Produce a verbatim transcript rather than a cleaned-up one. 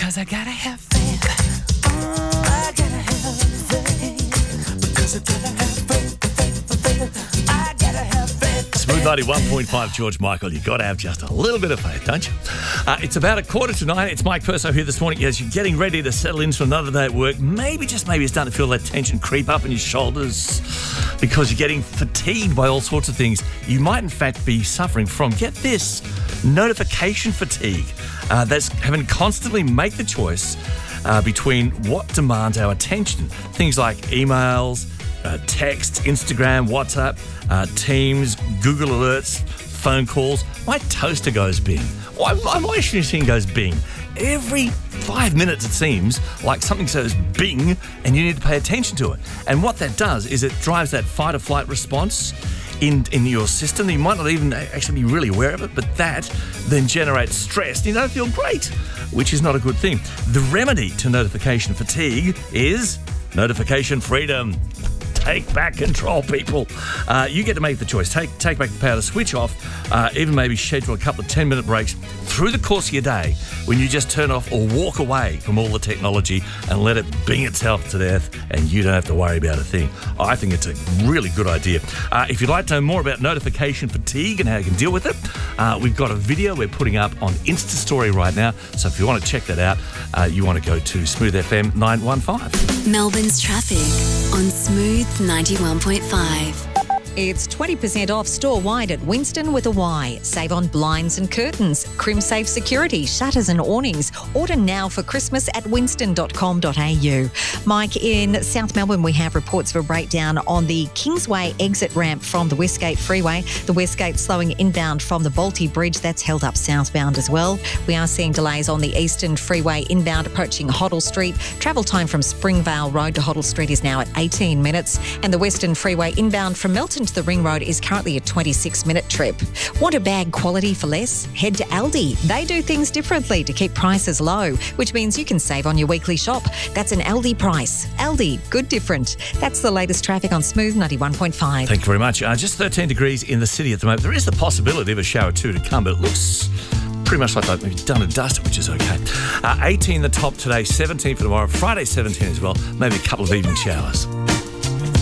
Because I gotta have faith. I gotta have faith. Because I gotta have faith, faith, faith. I gotta have faith. Smooth ninety-one point five, George Michael. You've got to have just a little bit of faith, don't you? Uh, it's about a quarter to nine. It's Mike Perso here this morning as you're getting ready to settle into another day at work. Maybe, just maybe, it's starting to feel that tension creep up in your shoulders because you're getting fatigued by all sorts of things. You might, in fact, be suffering from, get this, notification fatigue. Uh, that's having to constantly make the choice uh, between what demands our attention. Things like emails, uh, text, Instagram, WhatsApp, uh, Teams, Google Alerts, phone calls. My toaster goes bing. Why, my washing machine goes bing. Every five minutes, it seems, like something says bing and you need to pay attention to it. And what that does is it drives that fight or flight response in, in your system. You might not even actually be really aware of it, but that then generates stress and you don't feel great, which is not a good thing. The remedy to notification fatigue is notification freedom. Take back control, people. Uh, you get to make the choice. Take take back the power to switch off, uh, even maybe schedule a couple of ten-minute breaks through the course of your day when you just turn off or walk away from all the technology and let it bing itself to death and you don't have to worry about a thing. I think it's a really good idea. Uh, if you'd like to know more about notification fatigue and how you can deal with it, uh, we've got a video we're putting up on Insta Story right now. So if you want to check that out, uh, you want to go to Smooth F M nine one five. Melbourne's traffic on Smooth ninety-one point five. It's twenty percent off store-wide at Winston with a Y. Save on blinds and curtains, CrimSafe security, shutters and awnings. Order now for Christmas at winston dot com dot a u. Mike, in South Melbourne, we have reports of a breakdown on the Kingsway exit ramp from the Westgate Freeway. The Westgate slowing inbound from the Balti Bridge. That's held up southbound as well. We are seeing delays on the Eastern Freeway inbound approaching Hoddle Street. Travel time from Springvale Road to Hoddle Street is now at eighteen minutes. And the Western Freeway inbound from Melton to the Ring Road is currently a twenty-six minute trip. Want a bag quality for less? Head to Aldi. They do things differently to keep prices low, which means you can save on your weekly shop. That's an Aldi price. Aldi, good different. That's the latest traffic on Smooth ninety-one point five. Thank you very much. Uh, just thirteen degrees in the city at the moment. There is the possibility of a shower or two to come, but it looks pretty much like they've maybe done and dusted, which is okay. Uh, eighteen the top today, seventeen for tomorrow, Friday seventeen as well, maybe a couple of evening showers.